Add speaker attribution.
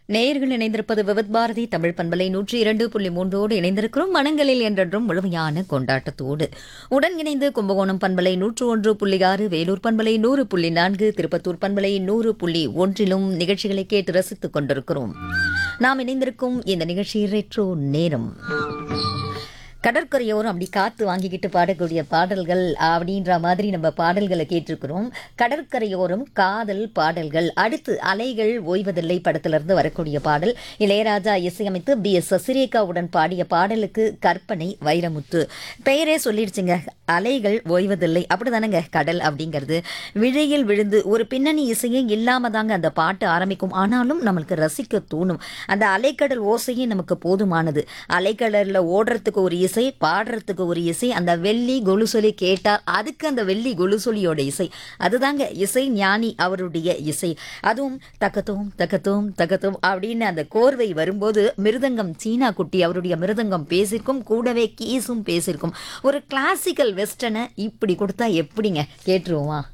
Speaker 1: நேயர்கள் இணைந்திருப்பது விவித் பாரதி தமிழ் பண்பலை 102.3 இணைந்திருக்கிறோம். மனங்களில் என்றென்றும் முழுமையான கொண்டாட்டத்தோடு உடன் இணைந்து கும்பகோணம் பண்பலை 101.6, வேலூர் பண்பலை 100.4, திருப்பத்தூர் பண்பலை 100.1 நிகழ்ச்சிகளை கேட்டு ரசித்துக் கொண்டிருக்கிறோம். நாம் இணைந்திருக்கும் இந்த நிகழ்ச்சி ரெட்ரோ நேரம். கடற்கரையோரம் அப்படி காத்து வாங்கிக்கிட்டு பாடக்கூடிய பாடல்கள் அப்படின்ற மாதிரி நம்ம பாடல்களை கேட்டிருக்கிறோம். கடற்கரையோரம் காதல் பாடல்கள். அடுத்து அலைகள் ஓய்வதில்லை படத்திலிருந்து வரக்கூடிய பாடல். இளையராஜா இசையமைத்து BS சசிரேகாவுடன் பாடிய பாடலுக்கு கற்பனை வைரமுத்து. பெயரே சொல்லிடுச்சுங்க, அலைகள் ஓய்வதில்லை. அப்படிதானங்க கடல் அப்படிங்கிறது. விழியில் விழுந்து ஒரு பின்னணி இசையே இல்லாம தாங்க அந்த பாட்டு ஆரம்பிக்கும். ஆனாலும் நம்மளுக்கு ரசிக்க தோணும். அந்த அலைக்கடல் ஓசையே நமக்கு போதுமானது. அலைக்கடல்ல ஓடுறதுக்கு ஒரு இசை, பாடுறதுக்கு ஒரு இசை, அந்த வெள்ளி கொலுசொலி கேட்டார் அதுக்கு அந்த வெள்ளி கொலுசொலியோட இசை, அதுதாங்க இசை ஞானி அவருடைய இசை. அதுவும் தக்கத்தோம் தக்கத்தோம் தக்கத்தோம் அப்படின்னு அந்த கோர்வை வரும்போது மிருதங்கம் சீனா குட்டி அவருடைய மிருதங்கம் பேசியிருக்கும், கூடவே கீஸும் பேசியிருக்கும். ஒரு கிளாசிக்கல் வெஸ்டர்னை இப்படி கொடுத்தா எப்படிங்க, கேட்டுருவோமா?